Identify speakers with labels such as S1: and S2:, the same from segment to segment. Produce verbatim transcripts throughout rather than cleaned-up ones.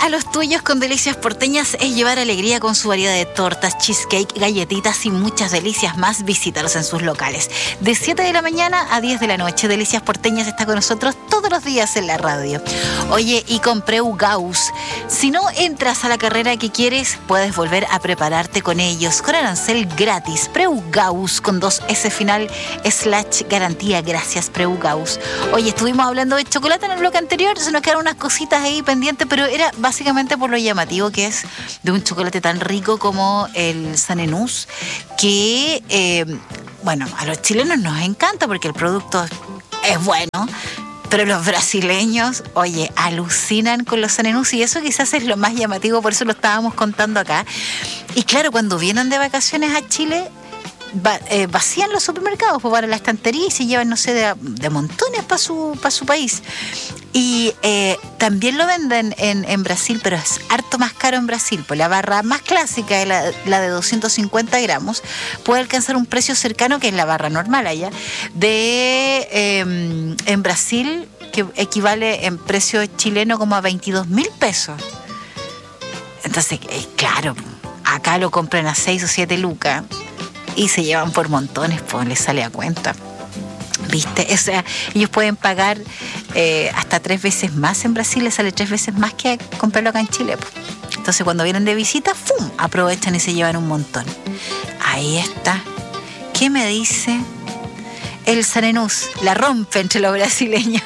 S1: a los tuyos con Delicias Porteñas es llevar alegría con su variedad de tortas, cheesecake, galletitas y muchas delicias más. Visítalos en sus locales. De siete de la mañana a diez de la noche, Delicias Porteñas está con nosotros todos los días en la radio. Oye, y con Preu Gauss, si no entras a la carrera que quieres, puedes volver a prepararte con ellos, con arancel gratis. Preu Gauss con dos S final, slash garantía. Gracias, Preu Gauss. Oye, estuvimos hablando de chocolate en el bloque anterior, se nos quedaron unas cositas ahí pendientes, pero era básicamente por lo llamativo que es de un chocolate tan rico como el Sanenús, que, eh, bueno, a los chilenos nos encanta porque el producto es bueno, pero los brasileños, oye, alucinan con los Sanenús, y eso quizás es lo más llamativo, por eso lo estábamos contando acá. Y claro, cuando vienen de vacaciones a Chile, Va, eh, vacían los supermercados, pues van a la estantería y se llevan, no sé, de, de montones para su, para su país. Y eh, también lo venden en, en Brasil, pero es harto más caro en Brasil. Pues la barra más clásica, la, la de doscientos cincuenta gramos, puede alcanzar un precio cercano, que es la barra normal allá, de eh, en Brasil, que equivale en precio chileno como a veintidós mil pesos. Entonces, eh, claro, acá lo compran a seis o siete lucas. Y se llevan por montones, pues les sale a cuenta. ¿Viste? O sea, ellos pueden pagar eh, hasta tres veces más en Brasil, les sale tres veces más que comprarlo acá en Chile. Pues. Entonces, cuando vienen de visita, ¡fum!, aprovechan y se llevan un montón. Ahí está. ¿Qué me dice? El Sanenús la rompe entre los brasileños.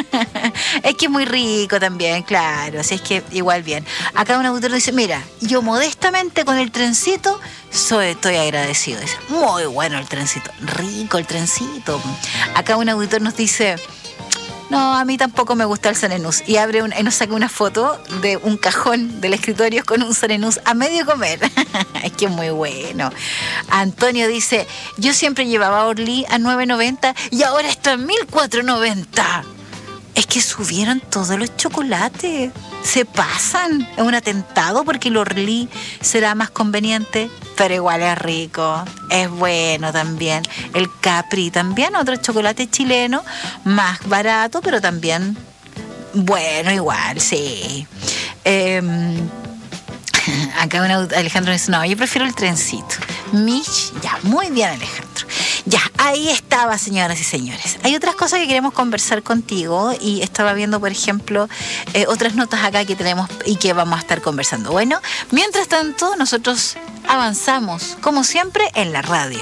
S1: Es que es muy rico también, claro. Así es que igual bien. Acá un auditor dice, mira, yo modestamente con el trencito soy, estoy agradecido. Dice, muy bueno el trencito. Rico el trencito. Acá un auditor nos dice, no, a mí tampoco me gusta el Sanenús. Y abre un, y nos saca una foto de un cajón del escritorio con un Sanenús a medio comer. Es que es muy bueno. Antonio dice, yo siempre llevaba Orly a nueve noventa y ahora está en mil cuatrocientos noventa. Es que subieron todos los chocolates. Se pasan. Es un atentado porque el Orly será más conveniente, pero igual es rico. Es bueno también. El Capri también, otro chocolate chileno, más barato, pero también bueno, igual, sí. Eh, acá una, Alejandro dice, no, yo prefiero el trencito. Mich, ya, muy bien, Alejandro. Ya, ahí estaba, señoras y señores. Hay otras cosas que queremos conversar contigo y estaba viendo, por ejemplo, eh, otras notas acá que tenemos y que vamos a estar conversando. Bueno, mientras tanto, nosotros avanzamos, como siempre, en la radio.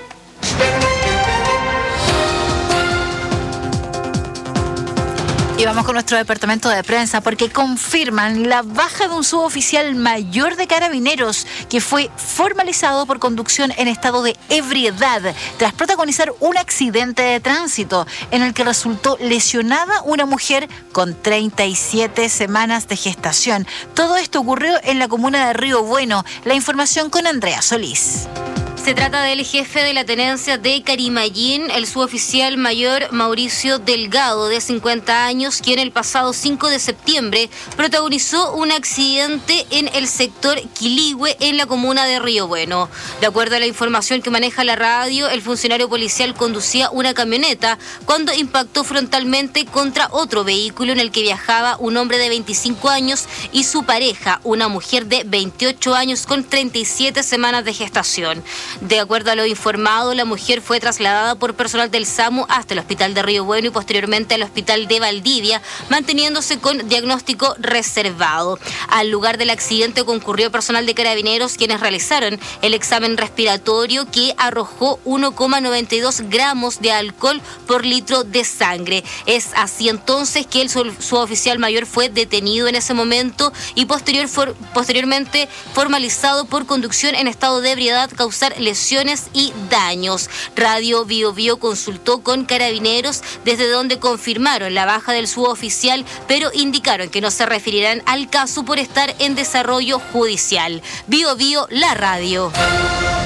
S1: Y vamos con nuestro departamento de prensa porque confirman la baja de un suboficial mayor de Carabineros que fue formalizado por conducción en estado de ebriedad tras protagonizar un accidente de tránsito en el que resultó lesionada una mujer con treinta y siete semanas de gestación. Todo esto ocurrió en la comuna de Río Bueno. La información con Andrea Solís.
S2: Se trata del jefe de la tenencia de Carimayín, el suboficial mayor Mauricio Delgado, de cincuenta años, quien el pasado cinco de septiembre protagonizó un accidente en el sector Quiligüe, en la comuna de Río Bueno. De acuerdo a la información que maneja la radio, el funcionario policial conducía una camioneta cuando impactó frontalmente contra otro vehículo en el que viajaba un hombre de veinticinco años y su pareja, una mujer de veintiocho años con treinta y siete semanas de gestación. De acuerdo a lo informado, la mujer fue trasladada por personal del SAMU hasta el hospital de Río Bueno y posteriormente al hospital de Valdivia, manteniéndose con diagnóstico reservado. Al lugar del accidente concurrió personal de Carabineros, quienes realizaron el examen respiratorio que arrojó uno coma noventa y dos gramos de alcohol por litro de sangre. Es así entonces que el suboficial mayor fue detenido en ese momento y posterior for, posteriormente formalizado por conducción en estado de ebriedad, causar lesiones y daños. Radio Bio Bio consultó con Carabineros, desde donde confirmaron la baja del suboficial, pero indicaron que no se referirán al caso por estar en desarrollo judicial. Bio Bio, la radio.